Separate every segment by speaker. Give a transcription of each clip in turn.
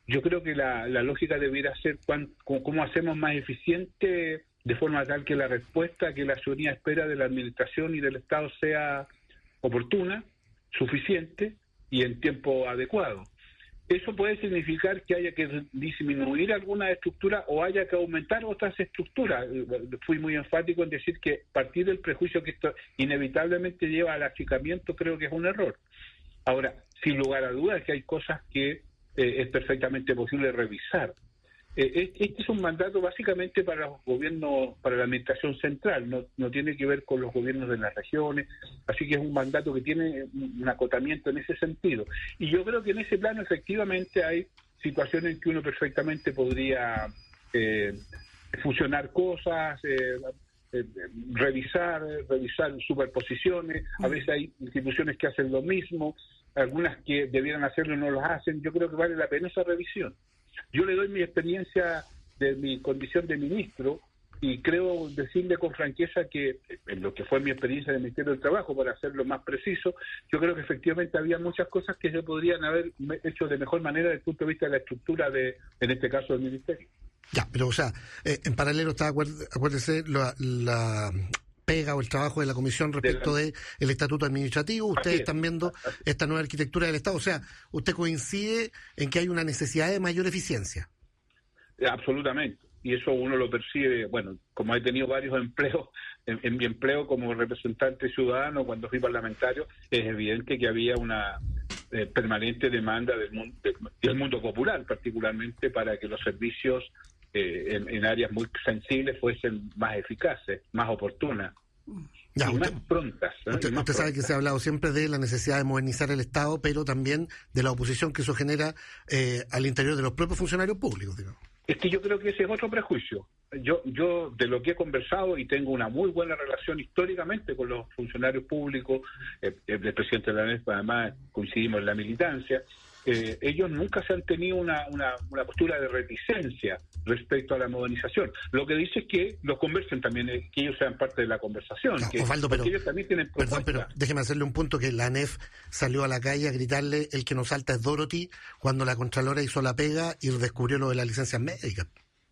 Speaker 1: yo creo que la lógica debiera ser cómo hacemos más eficiente, de forma tal que la respuesta que la ciudadanía espera de la administración y del Estado sea oportuna, suficiente y en tiempo adecuado. Eso puede significar que haya que disminuir alguna estructura o haya que aumentar otras estructuras. Fui muy enfático en decir que partir del prejuicio que esto inevitablemente lleva al achicamiento creo que es un error. Ahora, sin lugar a dudas que hay cosas que es perfectamente posible revisar. Este es un mandato básicamente para los gobiernos, para la administración central, no tiene que ver con los gobiernos de las regiones, así que es un mandato que tiene un acotamiento en ese sentido. Y yo creo que en ese plano efectivamente hay situaciones en que uno perfectamente podría fusionar cosas, revisar superposiciones. A veces hay instituciones que hacen lo mismo, algunas que debieran hacerlo no lo hacen. Yo creo que vale la pena esa revisión. Yo le doy mi experiencia de mi condición de ministro y creo decirle con franqueza que en lo que fue mi experiencia en el Ministerio del Trabajo, para hacerlo más preciso, yo creo que efectivamente había muchas cosas que se podrían haber hecho de mejor manera desde el punto de vista de la estructura en este caso del Ministerio.
Speaker 2: Ya, pero o sea, en paralelo está, acuérdese, la pega o el trabajo de la comisión respecto de el estatuto administrativo. Ustedes están viendo esta nueva arquitectura del Estado. O sea, usted coincide en que hay una necesidad de mayor eficiencia.
Speaker 1: Absolutamente. Y eso uno lo percibe, bueno, como he tenido varios empleos, en mi empleo como representante ciudadano, cuando fui parlamentario, es evidente que había una permanente demanda del mundo popular, particularmente para que los servicios en áreas muy sensibles fuesen más eficaces, más oportunas y más prontas.
Speaker 2: Usted sabe que se ha hablado siempre de la necesidad de modernizar el Estado, pero también de la oposición que eso genera al interior de los propios funcionarios públicos, digamos.
Speaker 1: Es que yo creo que ese es otro prejuicio. Yo de lo que he conversado, y tengo una muy buena relación históricamente con los funcionarios públicos, el presidente de la ANEF, además coincidimos en la militancia, ellos nunca se han tenido una postura de reticencia respecto a la modernización. Lo que dice es que los conversen también, que ellos sean parte de la conversación.
Speaker 2: No, Osvaldo, pero
Speaker 1: ellos también tienen propuestas.
Speaker 2: Perdón, pero déjeme hacerle un punto, que la ANEF salió a la calle a gritarle el que nos salta es Dorothy cuando la Contralora hizo la pega y descubrió lo de las licencias médicas.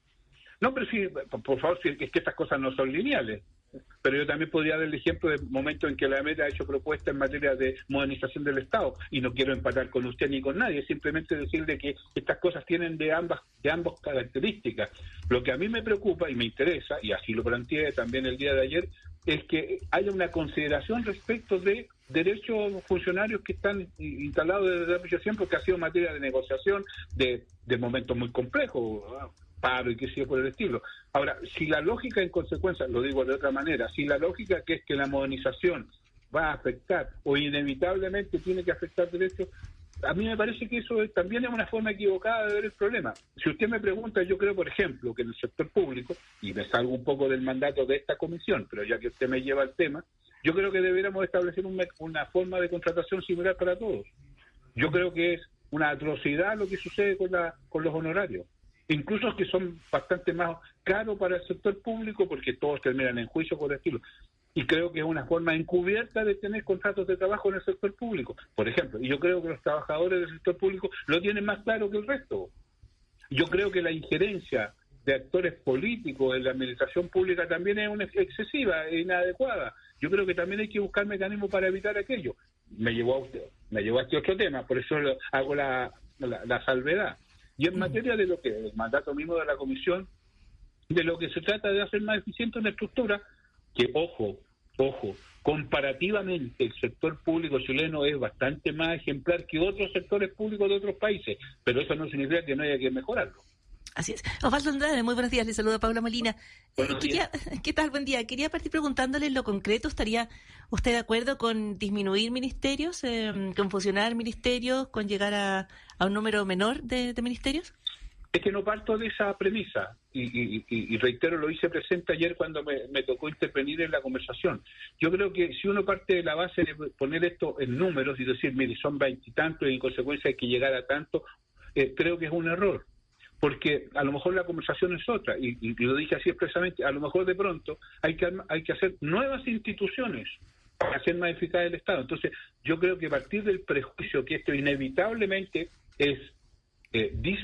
Speaker 1: No, pero sí, por favor, sí, es que estas cosas no son lineales. Pero yo también podría dar el ejemplo del momento en que la AMET ha hecho propuestas en materia de modernización del Estado, y no quiero empatar con usted ni con nadie, simplemente decirle que estas cosas tienen de ambas características. Lo que a mí me preocupa y me interesa, y así lo planteé también el día de ayer, es que haya una consideración respecto de derechos funcionarios que están instalados desde mucho tiempo, que ha sido materia de negociación de momentos muy complejos, paro y qué sé yo por el estilo. Ahora, si la lógica en consecuencia, lo digo de otra manera, si la lógica que es que la modernización va a afectar o inevitablemente tiene que afectar derechos, a mí me parece que eso también es una forma equivocada de ver el problema. Si usted me pregunta, yo creo, por ejemplo, que en el sector público, y me salgo un poco del mandato de esta comisión, pero ya que usted me lleva al tema, yo creo que deberíamos establecer una forma de contratación similar para todos. Yo creo que es una atrocidad lo que sucede con los honorarios, incluso que son bastante más caros para el sector público porque todos terminan en juicio por el estilo. Y creo que es una forma encubierta de tener contratos de trabajo en el sector público, por ejemplo. Y yo creo que los trabajadores del sector público lo tienen más claro que el resto. Yo creo que la injerencia de actores políticos en la administración pública también es excesiva e inadecuada. Yo creo que también hay que buscar mecanismos para evitar aquello. Me llevó a este otro tema, por eso hago la salvedad. Y en materia de lo que el mandato mismo de la comisión, de lo que se trata de hacer más eficiente una estructura que, ojo, comparativamente el sector público chileno es bastante más ejemplar que otros sectores públicos de otros países, pero eso no significa que no haya que mejorarlo.
Speaker 3: Así es. Osvaldo Andrade, muy buenos días, le saluda Paula Molina. ¿Qué tal? Buen día. Quería partir preguntándole en lo concreto, ¿estaría usted de acuerdo con disminuir ministerios, con fusionar ministerios, con llegar a un número menor de ministerios?
Speaker 1: Es que no parto de esa premisa, y reitero, lo hice presente ayer cuando me tocó intervenir en la conversación. Yo creo que si uno parte de la base de poner esto en números y decir, mire, son 20 y tantos y en consecuencia hay que llegar a tanto, creo que es un error. Porque a lo mejor la conversación es otra, y lo dije así expresamente, a lo mejor de pronto hay que hacer nuevas instituciones para hacer más eficaz el Estado. Entonces, yo creo que a partir del prejuicio que esto inevitablemente es